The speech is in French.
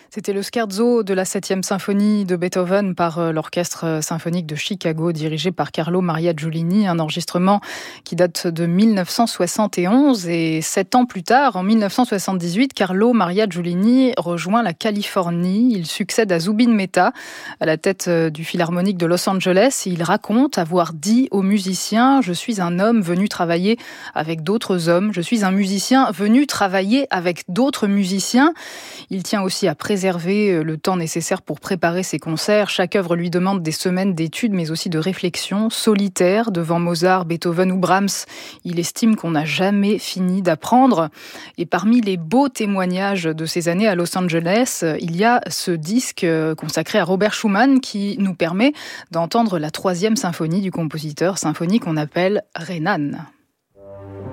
C'était le scherzo de la 7e symphonie de Beethoven par l'Orchestre symphonique de Chicago, dirigé par Carlo Maria Giulini, un enregistrement qui date de 1971. Et 7 ans plus tard, en 1978, Carlo Maria Giulini rejoint la Californie. Il succède à Zubin Mehta à la tête du Philharmonique de Los Angeles. Il raconte avoir dit aux musiciens « Je suis un homme venu travailler avec d'autres hommes. Je suis un musicien venu travailler avec d'autres musiciens. » Il tient aussi à préserver le temps nécessaire pour préparer ses concerts. Chaque œuvre lui demande des semaines d'études, mais aussi de réflexion solitaire devant Mozart, Beethoven ou Brahms. Il estime qu'on n'a jamais fini d'apprendre. Et parmi les beaux témoignages de ces années à Los Angeles, il y a ce disque consacré à Robert Schumann qui nous permet d'entendre la 3e symphonie du compositeur, symphonie qu'on appelle Renan.